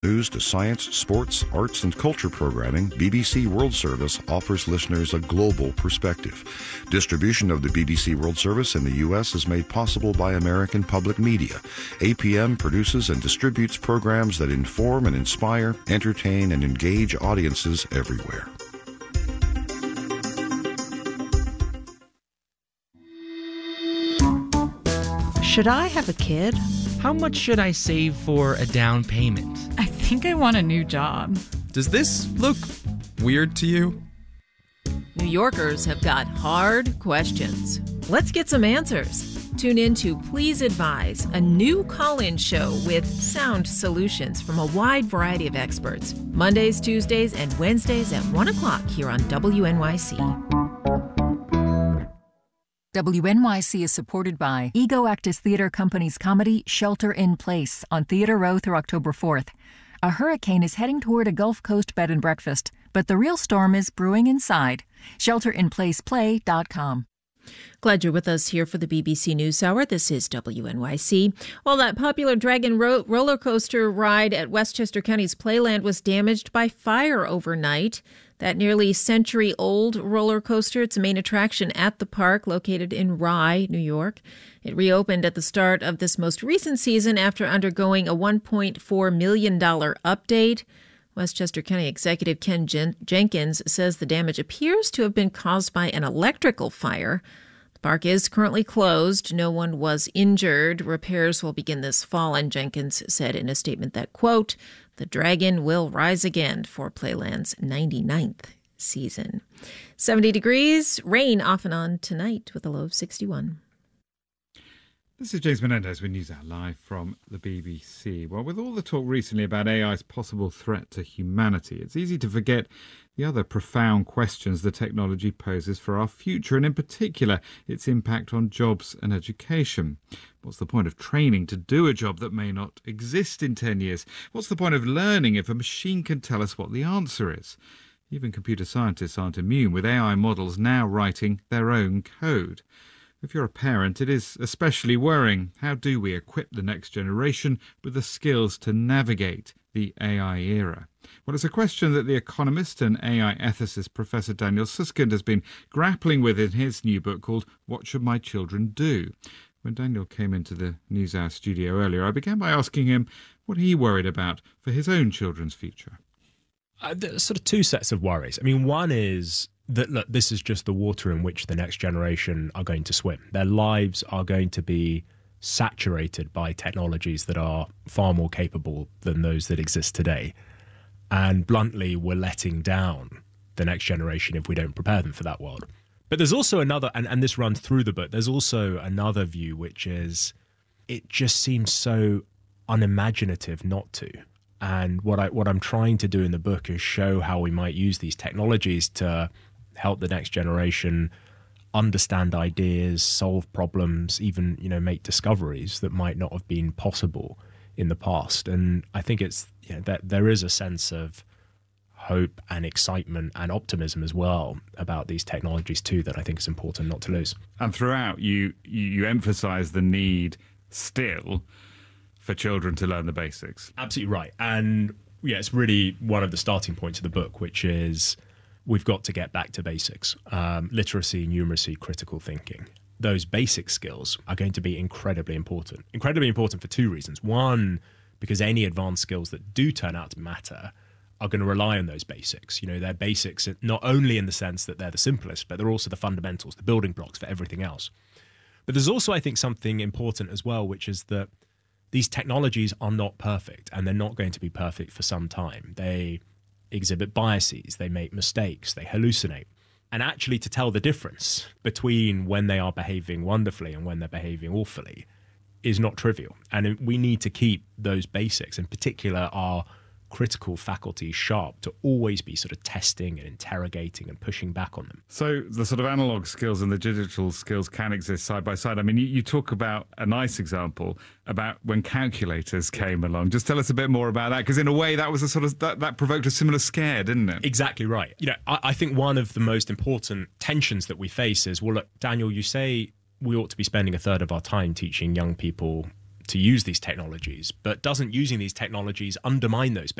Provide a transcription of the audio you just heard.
News to science, sports, arts, and culture programming, BBC World Service offers listeners a global perspective. Distribution of the BBC World Service in the U.S. is made possible by American Public Media. APM produces and distributes programs that inform and inspire, entertain, and engage audiences everywhere. Should I have a kid? How much should I save for a down payment? I think I want a new job. Does this look weird to you? New Yorkers have got hard questions. Let's get some answers. Tune in to Please Advise, a new call-in show with sound solutions from a wide variety of experts. Mondays, Tuesdays, and Wednesdays at 1 o'clock here on WNYC. WNYC is supported by Ego Actus Theater Company's comedy Shelter in Place on Theater Row through October 4th. A hurricane is heading toward a Gulf Coast bed and breakfast, but the real storm is brewing inside. ShelterinPlacePlay.com. Glad you're with us here for the BBC NewsHour. This is WNYC. Well, that popular Dragon roller coaster ride at Westchester County's Playland was damaged by fire overnight. That nearly century-old roller coaster, it's a main attraction at the park located in Rye, New York. It reopened at the start of this most recent season after undergoing a $1.4 million update. Westchester County Executive Ken Jenkins says the damage appears to have been caused by an electrical fire. The park is currently closed. No one was injured. Repairs will begin this fall, and Jenkins said in a statement that, quote, "The Dragon will rise again for Playland's 99th season." 70 degrees, rain off and on tonight with a low of 61. This is James Menendez with NewsHour live from the BBC. Well, with all the talk recently about AI's possible threat to humanity, it's easy to forget the other profound questions the technology poses for our future, and in particular, its impact on jobs and education. What's the point of training to do a job that may not exist in 10 years? What's the point of learning if a machine can tell us what the answer is? Even computer scientists aren't immune, with AI models now writing their own code. If you're a parent, it is especially worrying. How do we equip the next generation with the skills to navigate the AI era? Well, it's a question that the economist and AI ethicist Professor Daniel Susskind has been grappling with in his new book called What Should My Children Do? When Daniel came into the NewsHour studio earlier, I began by asking him what he worried about for his own children's future. There's sort of two sets of worries. I mean, one is that, look, this is just the water in which the next generation are going to swim. Their lives are going to be saturated by technologies that are far more capable than those that exist today. And bluntly, we're letting down the next generation if we don't prepare them for that world. But there's also another, and this runs through the book, there's also another view, which is it just seems so unimaginative not to. And what I'm trying to do in the book is show how we might use these technologies to help the next generation understand ideas, solve problems, even, make discoveries that might not have been possible in the past. And I think it's that there is a sense of hope and excitement and optimism as well about these technologies too that I think is important not to lose. And throughout, you emphasise the need still for children to learn the basics. Absolutely right. And it's really one of the starting points of the book, which is we've got to get back to basics. Literacy, numeracy, critical thinking. Those basic skills are going to be incredibly important. Incredibly important for two reasons. One, because any advanced skills that do turn out to matter are going to rely on those basics. They're basics not only in the sense that they're the simplest, but they're also the fundamentals, the building blocks for everything else. But there's also, I think, something important as well, which is that these technologies are not perfect, and they're not going to be perfect for some time. They exhibit biases, they make mistakes, they hallucinate. And actually to tell the difference between when they are behaving wonderfully and when they're behaving awfully is not trivial. And we need to keep those basics, in particular our critical faculties, sharp, to always be sort of testing and interrogating and pushing back on them. So the sort of analog skills and the digital skills can exist side by side. I mean, you talk about a nice example about when calculators came along. Just tell us a bit more about that, because in a way that was a sort of that provoked a similar scare, didn't it? Exactly right. I think one of the most important tensions that we face is, well, look, Daniel, you say we ought to be spending a third of our time teaching young people to use these technologies, but doesn't using these technologies undermine those